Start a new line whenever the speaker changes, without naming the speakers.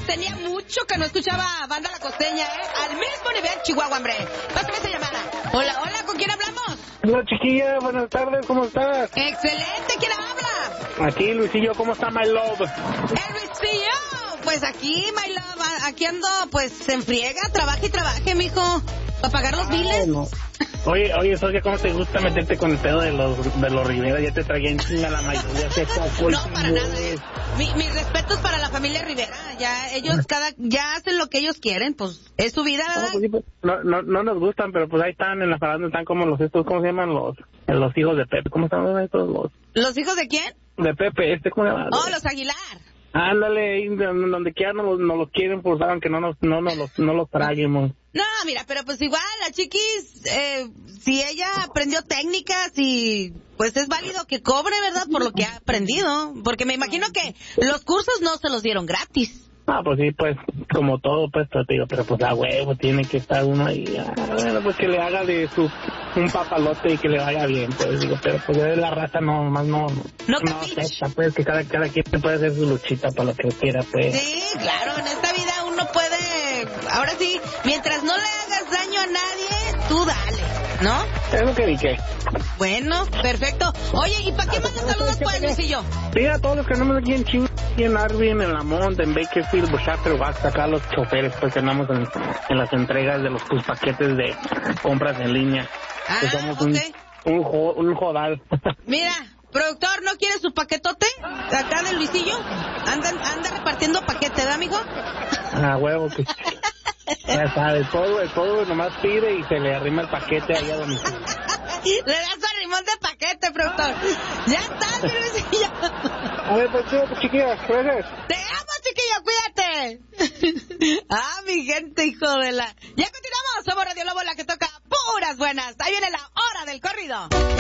tenía mucho que no escuchaba Banda La Costeña, al mismo nivel Chihuahua, hombre. Pásame esa llamada. Hola, hola, ¿con quién hablamos?
Hola, chiquilla, buenas tardes, ¿cómo estás?
Excelente, ¿quién habla?
Aquí, Luisillo, ¿cómo está, my love?
Luisillo, pues aquí, my love, aquí ando, pues, en friega, trabaje y trabaje, mijo, para pagar los biles.
No. Oye, Sonia, ¿cómo te gusta meterte con el pedo de los Rivera? Ya te traía encima la mayoría.
No, para nada. Mis respetos para la familia Rivera. Ya ellos ya hacen lo que ellos quieren, pues es su vida, ¿verdad?
No nos gustan, pero pues ahí están en la farándula, están como ¿cómo se llaman los hijos de Pepe? ¿Cómo están estos
¿Los hijos de quién?
De Pepe, ¿cómo se llama?
Oh, los Aguilar.
Ándale, donde quiera nos los quieren forzar, aunque no los traguemos.
No, mira, pero pues igual la Chiquis, si ella aprendió técnicas y pues es válido que cobre, ¿verdad? Por lo que ha aprendido, porque me imagino que los cursos no se los dieron gratis.
Ah, pues sí, pues, como todo, pues, te digo, pero pues a huevo tiene que estar uno ahí, bueno, pues que le haga un papalote y que le vaya bien, pues, digo, pero pues de la raza no acepta, pues, que cada quien puede hacer su luchita para lo que quiera, pues.
Sí, claro, en esta vida uno puede, ahora sí, mientras no le hagas daño a nadie, tú dale, ¿no?
Es lo que dije.
Bueno, perfecto. Oye, ¿y para qué mandas saludos, pues, Luisillo?
Sí, a todos los que andamos aquí en Ching, en Arvin, en Lamont, en Bakersfield, Bushacter, Wax, acá los choferes, pues que andamos en las entregas de los paquetes de compras en línea. Que somos un jodal.
Mira, productor, ¿no quiere su paquetote? Acá de Luisillo. Anda repartiendo paquete, ¿verdad, amigo?
Ah, huevo, que ya sabes, todo nomás pide y se le arrima el paquete ahí a domicilio.
Le das su arrimón de paquete, productor. Ya está, mi Luisillo.
A ver, pues, chiquilla, gracias.
Te amo, chiquillo, cuídate. Mi gente, hijo de la... Ya continuamos, somos Radio Lobo, la que toca puras buenas. Ahí viene la hora del corrido.